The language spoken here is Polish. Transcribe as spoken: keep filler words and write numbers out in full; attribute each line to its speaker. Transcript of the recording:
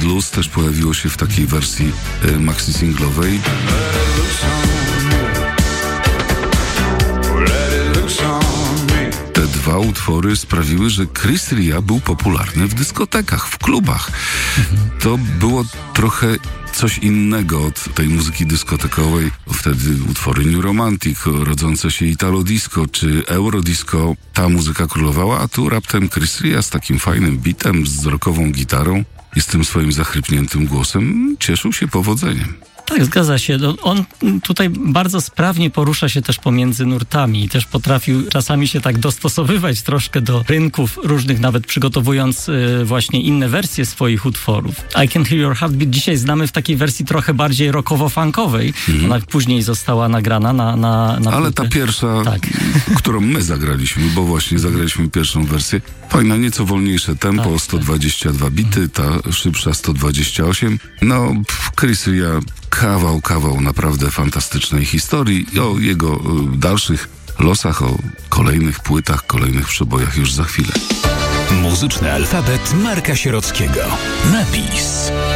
Speaker 1: Lose też pojawiło się w takiej wersji e, maxi singlowej. Te dwa utwory sprawiły, że Chris Ria był popularny w dyskotekach, w klubach. To było trochę coś innego od tej muzyki dyskotekowej. Wtedy utwory New Romantic, rodzące się Italo Disco czy Eurodisco. Ta muzyka królowała, a tu raptem Chris Ria z takim fajnym bitem, z rockową gitarą i z tym swoim zachrypniętym głosem cieszył się powodzeniem.
Speaker 2: Tak, zgadza się. No, on tutaj bardzo sprawnie porusza się też pomiędzy nurtami i też potrafił czasami się tak dostosowywać troszkę do rynków różnych, nawet przygotowując y, właśnie inne wersje swoich utworów. I Can Hear Your Heartbeat dzisiaj znamy w takiej wersji trochę bardziej rockowo-funkowej. Mhm. Ona później została nagrana na, na, na
Speaker 1: Ale ta pierwsza,
Speaker 2: tak.
Speaker 1: którą my zagraliśmy, bo właśnie zagraliśmy pierwszą wersję, fajna, nieco wolniejsze tempo, tak, sto dwadzieścia dwa bity, ta szybsza sto dwadzieścia osiem. No, Chris Ria, kawał, kawał naprawdę fantastycznej historii i o jego y, dalszych losach, o kolejnych płytach, kolejnych przebojach już za chwilę.
Speaker 3: Muzyczny alfabet Marka Sierockiego. Napis.